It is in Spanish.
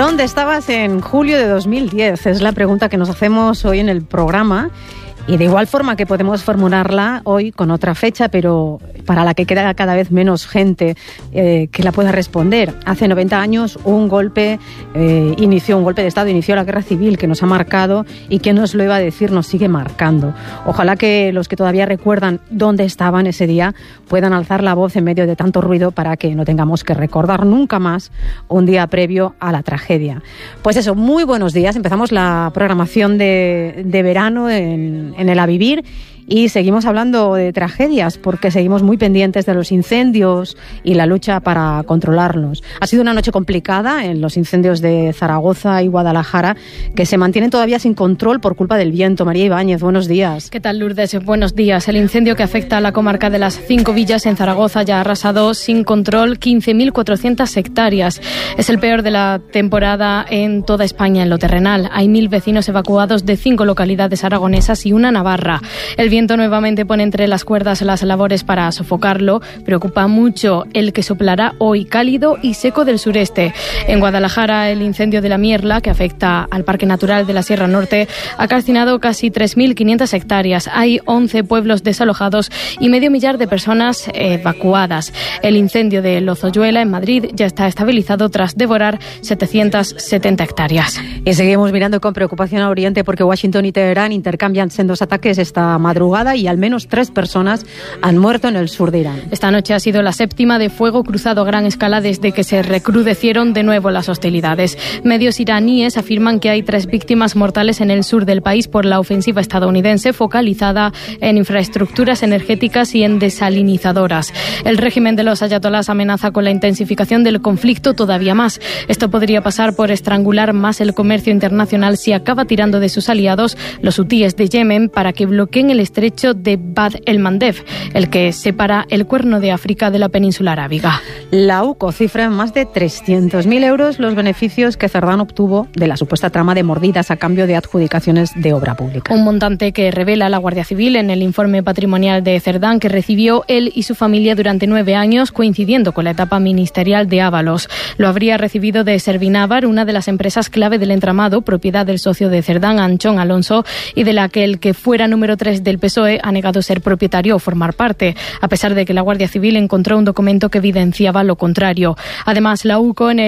¿Dónde estabas en julio de 2010? Es la pregunta que nos hacemos hoy en el programa. Y de igual forma que podemos formularla hoy con otra fecha, pero para la que queda cada vez menos gente que la pueda responder. Hace 90 años un golpe de Estado, inició la guerra civil que nos ha marcado, y quién nos lo iba a decir, nos sigue marcando. Ojalá que los que todavía recuerdan dónde estaban ese día puedan alzar la voz en medio de tanto ruido para que no tengamos que recordar nunca más un día previo a la tragedia. Pues eso, muy buenos días. Empezamos la programación de verano en el A Vivir y seguimos hablando de tragedias porque seguimos muy pendientes de los incendios y la lucha para controlarlos. Ha sido una noche complicada en los incendios de Zaragoza y Guadalajara, que se mantienen todavía sin control por culpa del viento. María Ibáñez, buenos días. ¿Qué tal, Lourdes? Buenos días. El incendio que afecta a la comarca de las 5 villas en Zaragoza ya ha arrasado sin control 15.400 hectáreas. Es el peor de la temporada en toda España en lo terrenal. Hay 1.000 vecinos evacuados de 5 localidades aragonesas y una navarra. El viento nuevamente pone entre las cuerdas las labores para sofocarlo. Preocupa mucho el que soplará hoy, cálido y seco del sureste. En Guadalajara, el incendio de la Mierla, que afecta al Parque Natural de la Sierra Norte, ha calcinado casi 3.500 hectáreas. Hay 11 pueblos desalojados y medio millar de personas evacuadas. El incendio de Lozoyuela, en Madrid, ya está estabilizado tras devorar 770 hectáreas. Y seguimos mirando con preocupación a Oriente porque Washington y Teherán intercambian sendos ataques esta madrugada y al menos 3 personas han muerto en el sur de Irán. Esta noche ha sido la 7ª de fuego cruzado a gran escala desde que se recrudecieron de nuevo las hostilidades. Medios iraníes afirman que hay 3 víctimas mortales en el sur del país por la ofensiva estadounidense focalizada en infraestructuras energéticas y en desalinizadoras. El régimen de los ayatolás amenaza con la intensificación del conflicto todavía más. Esto podría pasar por estrangular más el comercio internacional si acaba tirando de sus aliados, los hutíes de Yemen, para que bloqueen el estrecho de Bab el-Mandeb, el que separa el Cuerno de África de la península arábiga. La UCO cifra en más de 300.000 euros los beneficios que Cerdán obtuvo de la supuesta trama de mordidas a cambio de adjudicaciones de obra pública. Un montante que revela la Guardia Civil en el informe patrimonial de Cerdán, que recibió él y su familia durante 9 años, coincidiendo con la etapa ministerial de Ábalos. Lo habría recibido de Servinávar, una de las empresas clave del entramado, propiedad del socio de Cerdán, Anchón Alonso, y de la que el que fuera número 3 del PSOE ha negado ser propietario o formar parte, a pesar de que la Guardia Civil encontró un documento que evidenciaba lo contrario. Además, la UCO en